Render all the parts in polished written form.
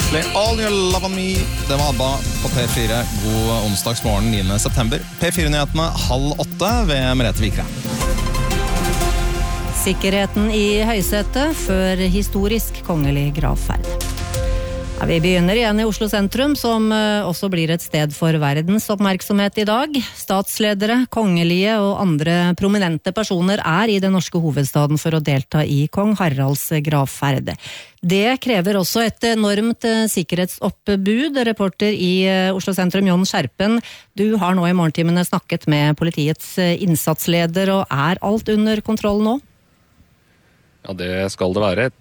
Presley, All Your Love on Me. Det var ABBA på P4. God onsdagsmorgen 9. september. P4-nyhetene 7:30 ved Merete Vikrem. Sikkerheten i høysetet før historisk kongelig gravferd. Ja, vi begynner igjen i Oslo sentrum, som også blir et sted for verdens oppmerksomhet i dag. Statsledere, kongelige og andre prominente personer er i den norske hovedstaden for å delta i kong Haralds gravferd. Det krever også et enormt sikkerhetsoppbud. Reporter i Oslo sentrum, Jon Skjerpen, du har nå i morgentimene snakket med politiets innsatsleder, og er alt under kontroll nå? Ja, det skal det være.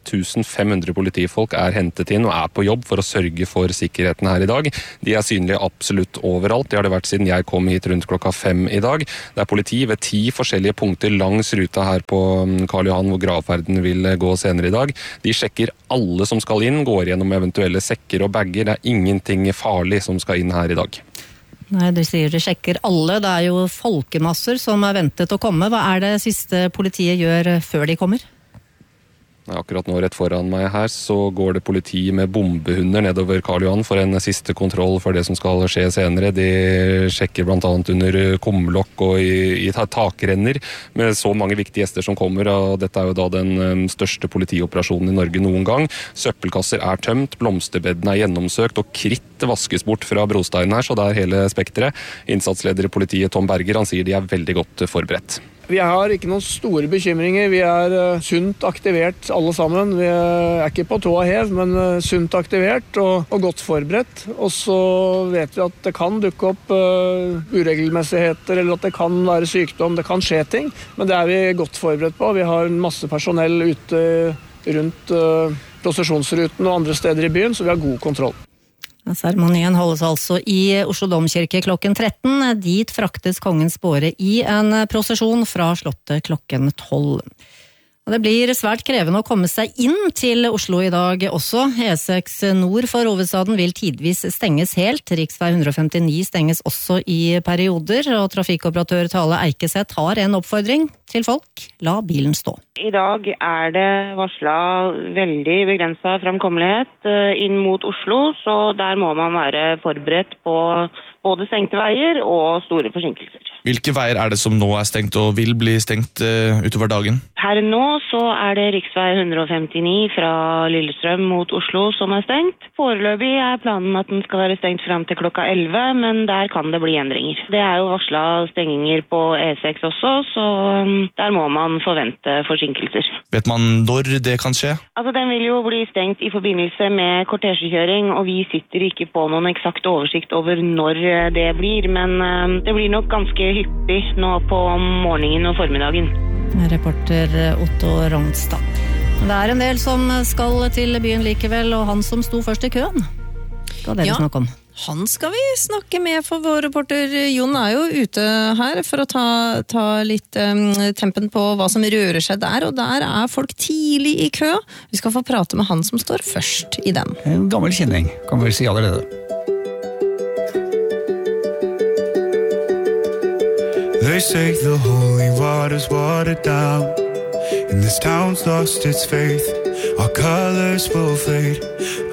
3500 politifolk er hentet inn og er på jobb for å sørge for sikkerheten her i dag. De er synlige absolutt overalt. Det har det vært siden jeg kom hit rundt 5:00 i dag. Det er politi ved 10 forskjellige punkter langs ruta her på Karl Johan, hvor gravferden vil gå senere i dag. De sjekker alle som skal inn, går gjennom eventuelle sekker og bagger. Det er ingenting farlig som skal inn her i dag. Nei, du sier de sjekker alle. Det er jo folkemasser som er ventet å komme. Hva er det siste politiet gjør før de kommer? Akkurat nå rett foran meg her så går det politi med bombehunder nedover Karl Johan for en siste kontroll for det som skal skje senere. De sjekker blant annet under kumlokk og i takrenner med så mange viktige gjester som kommer, og dette er jo da den største politioperasjonen i Norge noen gang. Søppelkasser er tømt, blomsterbedene er gjennomsøkt og kritt vaskes bort fra brosteinen her, så det er hele spektret. Innsatsleder i politiet Tom Berger, han sier de er veldig godt forberedt. Vi har ikke noen store bekymringer. Vi er sunt aktivert alle sammen. Vi er ikke på tå og hev, men sunt aktivert og godt forberedt. Og så vet vi at det kan dukke opp uregelmessigheter, eller at det kan være sykdom, det kan skje ting. Men det er vi godt forberedt på. Vi har masse personell ute rundt prosesjonsruten og andre steder i byen, så vi har god kontroll. Seremonien holdes altså i Oslo Domkirke klokken 13. Dit fraktes kongens båre i en prosesjon fra slottet klokken 12. Og det blir svært krevende å komme seg inn til Oslo i dag også. E6 nord for hovedstaden vil tidvis stenges helt. Riksvei 159 stenges også i perioder, og trafikkoperatør Tale Eikeseth har en oppfordring til folk: la bilen stå. I dag er det varslet veldig begrenset framkommelighet inn mot Oslo, så der må man være forberedt på både stengte veier og store forsinkelser. Hvilke veier er det som nå er stengt og vil bli stengt utover dagen? Her nå så er det riksvei 159 fra Lillestrøm mot Oslo som er stengt. Foreløpig er planen at den skal være stengt frem til klokka 11, men der kan det bli endringer. Det er jo varslet stenginger på E6 også, så der må man forvente forsinkelser. Vet man når det kan skje? Altså, den vil jo bli stengt i forbindelse med kortesjekjøring, og vi sitter ikke på noen eksakt oversikt over når det blir, men det blir nok ganske hyppig nå på morgenen og formiddagen. Reporter Otto Rongstad. Det er en del som skal til byen likevel, og han som sto først i køen, skal dere snakke om. Han skal vi snakke med, for vår reporter Jon er jo ute her for å ta litt tempen på hva som rører seg der, og der er folk tidlig i kø. Vi skal få prate med han som står først i den. En gammel kjenning, kan vi si allerede. They say the holy water's watered down, and this town's lost its faith. Our colors will fade.